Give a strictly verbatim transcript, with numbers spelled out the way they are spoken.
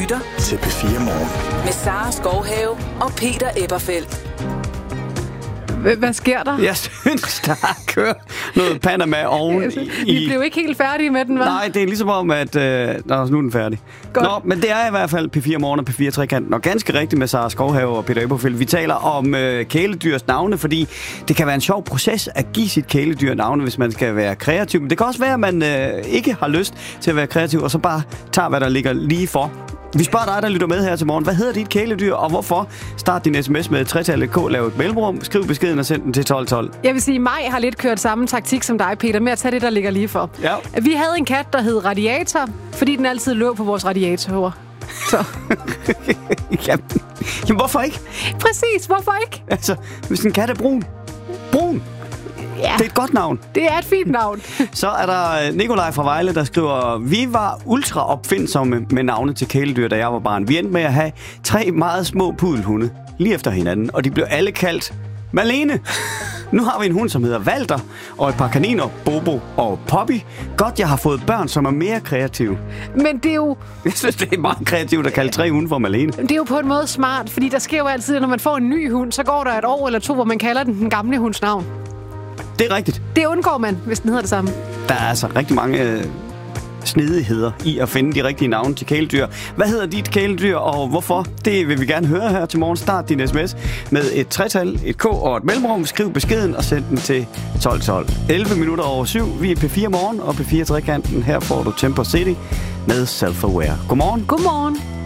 lytter til P fire Morgen. Med Sara Skovhave og Peter Eberfeldt. Hvad sker der? Jeg synes, der kører noget Panama oven altså, i... Vi blev ikke helt færdige med den, hva'? Nej, det er ligesom om, at... Øh, nå, nu er den færdig. Godt. Nå, men det er i hvert fald P fire Morgen og P fire Trekanten. Og ganske rigtigt med Sara Skovhave og Peter Eberfeldt. Vi taler om øh, kæledyrs navne, fordi det kan være en sjov proces at give sit kæledyr navne, hvis man skal være kreativ. Men det kan også være, at man øh, ikke har lyst til at være kreativ, og så bare tager, hvad der ligger lige for. Vi spørger dig, der lytter med her til morgen. Hvad hedder dit kæledyr, og hvorfor? Start din sms med tretallet K, lav et mellemrum, skriv beskeden og send den til tolv tolv. Jeg vil sige, Maj har lidt kørt samme taktik som dig, Peter, med at tage det, der ligger lige for. Ja. Vi havde en kat, der hed Radiator, fordi den altid lå på vores radiatorer. Så. Jamen, jamen, hvorfor ikke? Præcis, hvorfor ikke? Altså, hvis en kat er brun. Brun. Ja. Det er et godt navn. Det er et fint navn. Så er der Nikolaj fra Vejle, der skriver: Vi var ultra opfindsomme med navne til kæledyr, da jeg var barn. Vi endte med at have tre meget små pudelhunde lige efter hinanden, og de blev alle kaldt Malene. Nu har vi en hund, som hedder Walter, og et par kaniner, Bobo og Poppy. Godt, jeg har fået børn, som er mere kreative. Men det er jo... Jeg synes, det er meget kreativt at kalde tre hunde for Malene. Det er jo på en måde smart, fordi der sker jo altid, når man får en ny hund, så går der et år eller to, hvor man kalder den den gamle hunds navn. Det er rigtigt. Det undgår man, hvis den hedder det samme. Der er altså rigtig mange øh, snedigheder i at finde de rigtige navne til kæledyr. Hvad hedder dit kæledyr, og hvorfor? Det vil vi gerne høre her til morgen. Start din sms med et tretal, et K og et mellemrum. Skriv beskeden og send den til tolv tolv. elleve minutter over syv. Vi er P fire Morgen og P fire Trekanten. Her får du Temper City med Self-Aware. Godmorgen. Godmorgen.